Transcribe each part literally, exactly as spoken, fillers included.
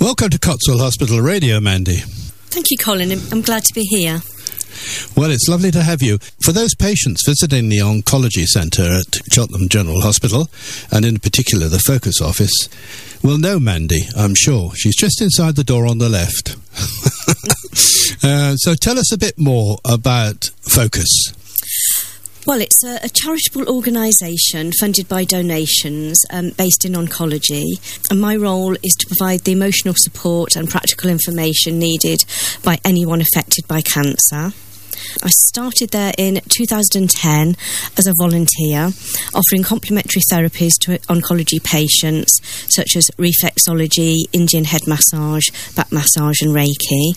Welcome to Cotswold Hospital Radio, Mandy. Thank you, Colin. I'm glad to be here. Well, it's lovely to have you. For those patients visiting the Oncology Centre at Cheltenham General Hospital, and in particular the Focus office, will know Mandy, I'm sure. She's just inside the door on the left. uh, so tell us a bit more about Focus. Well, it's a, a charitable organisation funded by donations um, based in oncology, and my role is to provide the emotional support and practical information needed by anyone affected by cancer. I started there in two thousand ten as a volunteer, offering complementary therapies to oncology patients such as reflexology, Indian head massage, back massage and Reiki.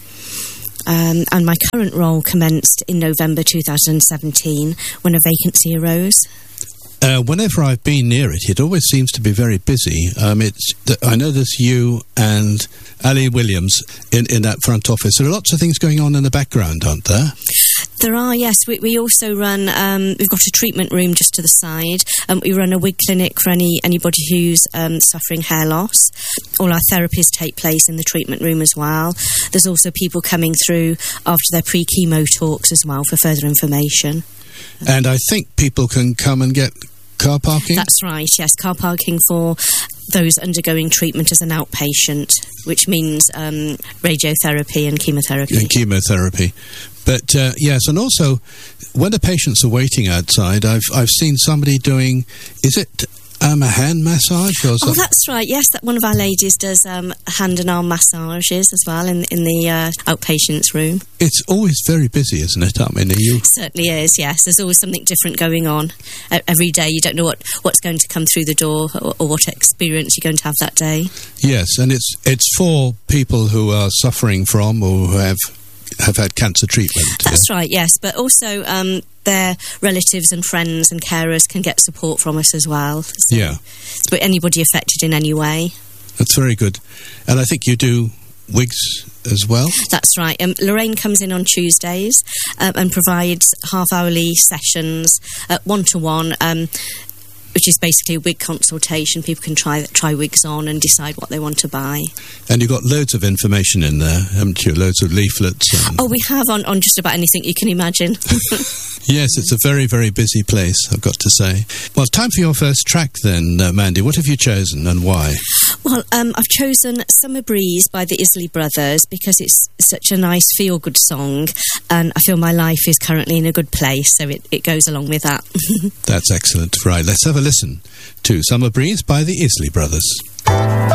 Um, and my current role commenced in November two thousand seventeen when a vacancy arose. Uh, whenever I've been near it, it always seems to be very busy. Um, it's th- I know there's you and Ali Williams in, in that front office. There are lots of things going on in the background, aren't there? There are, yes. We, we also run, um, we've got a treatment room just to the side. Um, we run a wig clinic for any anybody who's um, suffering hair loss. All our therapies take place in the treatment room as well. There's also people coming through after their pre-chemo talks as well for further information. And I think people can come and get car parking? That's right, yes. Car parking for those undergoing treatment as an outpatient, which means um, radiotherapy and chemotherapy. And chemotherapy. But, uh, yes, and also, when the patients are waiting outside, I've I've seen somebody doing, is it um, a hand massage? Or oh, something? That's right, yes. That one of our ladies does um, hand and arm massages as well in, in the uh, outpatients room. It's always very busy, isn't it? I mean, are you... It certainly is, yes. There's always something different going on. Uh, every day you don't know what, what's going to come through the door or, or what experience you're going to have that day. Yes, and it's it's for people who are suffering from or who have... have had cancer treatment. That's yeah. right, yes, but also um, their relatives and friends and carers can get support from us as well. So, yeah. But anybody affected in any way. That's very good. And I think you do wigs as well? That's right. Um, Lorraine comes in on Tuesdays um, and provides half-hourly sessions, uh, one-to-one, um, which is basically a wig consultation. People can try try wigs on and decide what they want to buy. And you've got loads of information in there, haven't you? Loads of leaflets. And... Oh, we have on, on just about anything you can imagine. Yes, it's a very, very busy place, I've got to say. Well, time for your first track then, uh, Mandy. What have you chosen and why? Well, um, I've chosen Summer Breeze by the Isley Brothers because it's such a nice feel-good song, and I feel my life is currently in a good place, so it, it goes along with that. That's excellent. Right, let's have a listen to Summer Breeze by the Isley Brothers.